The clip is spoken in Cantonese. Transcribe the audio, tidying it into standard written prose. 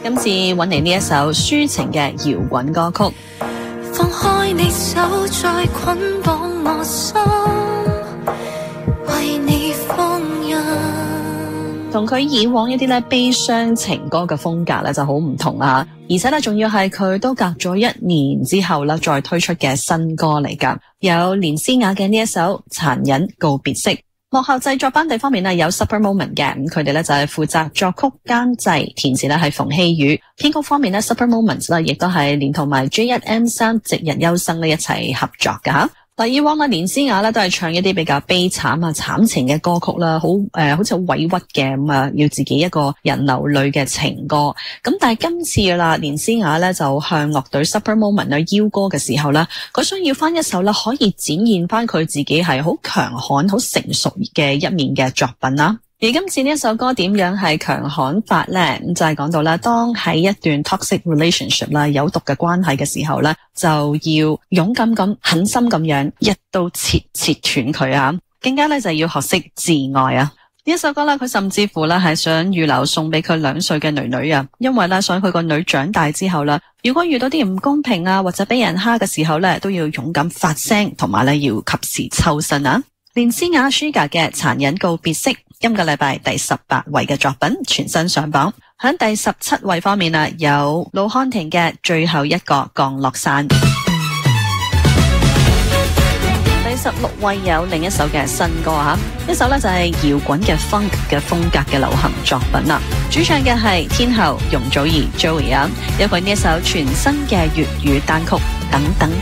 今次揾嚟呢一首抒情嘅搖滾歌曲。 放開你手，再捆綁我心，為你放任。 同佢以往一啲咧悲傷情歌嘅風格咧就好唔同啊，而且咧仲要係佢都隔咗1年之後咧再推出嘅新歌嚟㗎。有連詩雅嘅呢一首《殘忍告別式》。幕後製作班底方面有 Super Moment 嘅，咁佢哋咧就係負責作曲監製，填詞咧係馮曦宇，編曲方面咧 Super Moment 咧亦都係連同埋 J1M3 夕日優生咧一齊合作㗎吓。以往連詩雅咧都係唱一啲比較悲慘慘情嘅歌曲啦，好似好委屈嘅咁啊，要自己一個人流淚嘅情歌。咁但係今次啦，連詩雅咧就向樂隊 Super Moment 去邀歌嘅時候咧，佢想要翻一首咧可以展現翻佢自己係好強悍、好成熟嘅一面嘅作品啦。而今次呢一首歌點樣係強悍法呢？咁就係講到啦，當喺一段 toxic relationship 啦，有毒嘅關係嘅時候咧，就要勇敢咁、狠心咁樣一刀切斷佢啊！更加咧就係要學識自愛啊！呢一首歌咧，佢甚至乎咧係想預留送俾佢2歲嘅女女啊，因為咧想佢個女長大之後啦，如果遇到啲唔公平啊或者俾人蝦嘅時候咧，都要勇敢發聲，同埋咧要及時抽身啊！連詩雅 Sugar 嘅《殘忍告別式》。今個禮拜第18位嘅作品全新上榜，喺第17位方面有盧瀚霆嘅最後一個降落傘。第16位有另一首嘅新歌吓，一首咧就係搖滾嘅 funk 嘅風格嘅流行作品啦，主唱嘅係天后容祖兒 Joey 啊，有佢呢一首全新嘅粵語單曲等等。